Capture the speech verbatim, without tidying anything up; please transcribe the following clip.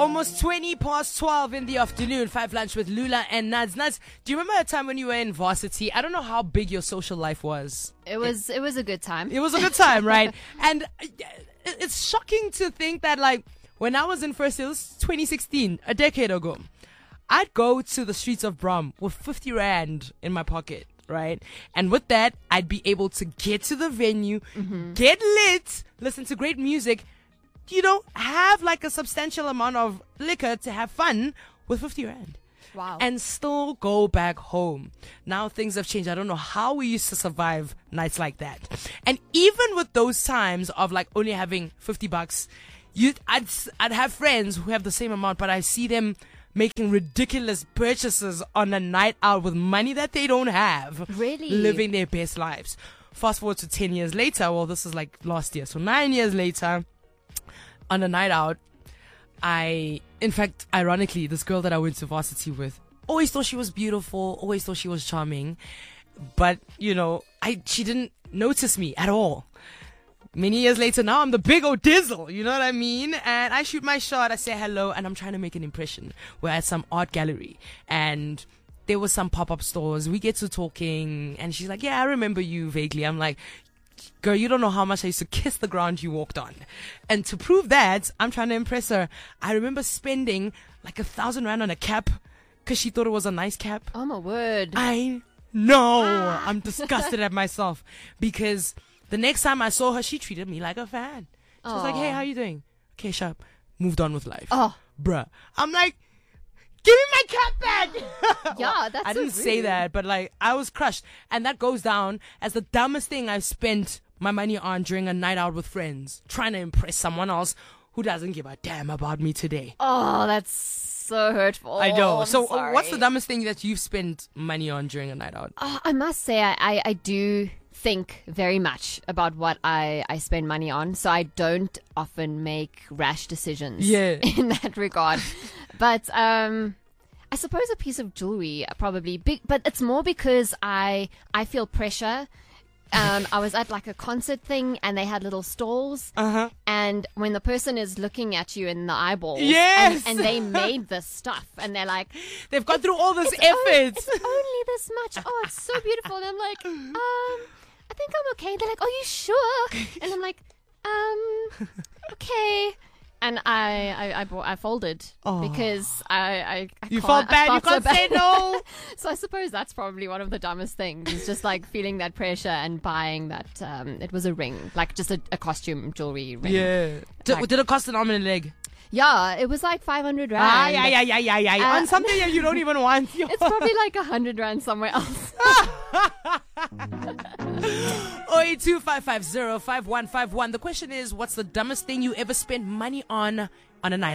Almost twenty past twelve in the afternoon. Five lunch with Lula and Nads. Nads, do you remember a time when you were in varsity? I don't know how big your social life was. It was it was a good time. It was a good time, right? And it's shocking to think that, like, when I was in first year, it was twenty sixteen, a decade ago, I'd go to the streets of Brum with fifty rand in my pocket, right? And with that, I'd be able to get to the venue, mm-hmm. get lit, listen to great music, you know, have like a substantial amount of liquor to have fun with fifty rand. Wow. And still go back home. Now things have changed. I don't know how we used to survive nights like that. And even with those times of like only having fifty bucks, you, I'd, I'd have friends who have the same amount, but I see them making ridiculous purchases on a night out with money that they don't have. Really? Living their best lives. Fast forward to ten years later. Well, this is like last year. So nine years later, on a night out, I, in fact, ironically, this girl that I went to varsity with, always thought she was beautiful, always thought she was charming, but, you know, I she didn't notice me at all. Many years later, now I'm the big old dizzle, you know what I mean? And I shoot my shot, I say hello, and I'm trying to make an impression. We're at some art gallery, and there was some pop-up stores. We get to talking, and she's like, yeah, I remember you vaguely. I'm like, girl, you don't know how much I used to kiss the ground you walked on. And to prove that, I'm trying to impress her. I remember spending like a thousand rand on a cap because she thought it was a nice cap. Oh, my word. I know. Ah. I'm disgusted at myself because the next time I saw her, she treated me like a fan. She was like, hey, how you doing? Okay, sharp. Moved on with life. Oh. Bruh. I'm like, give me my cap back! Yeah, that's I didn't so say rude. that, but like, I was crushed. And that goes down as the dumbest thing I've spent my money on during a night out with friends, trying to impress someone else who doesn't give a damn about me today. Oh, that's so hurtful. I know. I'm So sorry. what's the dumbest thing that you've spent money on during a night out? Oh, I must say, I, I, I do think very much about what I, I spend money on, so I don't often make rash decisions Yeah. in that regard. But um, I suppose a piece of jewelry, probably. Big, but it's more because I I feel pressure. Um, I was at like a concert thing, and they had little stalls. Uh-huh. And when the person is looking at you in the eyeballs, Yes! and, and they made this stuff, and they're like, They've gone through all this it's effort. Only, it's only this much. Oh, it's so beautiful. And I'm like, um, I think I'm okay. They're like, are you sure? And I'm like, um, okay. And I, I, I, bought, I folded Oh. because I, I, I You can't, felt bad. I You felt can't so say bad. no. So I suppose that's probably one of the dumbest things. Is just like feeling that pressure and buying that. Um, it was a ring, like just a, a costume jewelry ring. Yeah. Did, Like- did it cost an arm and a leg? Yeah, it was like five hundred rand. Ah, yeah, yeah, yeah, yeah, yeah. Uh, On something that you don't even want. It's probably like a hundred rand somewhere else. oh eight two five five zero five one five one. The question is, what's the dumbest thing you ever spent money on on a night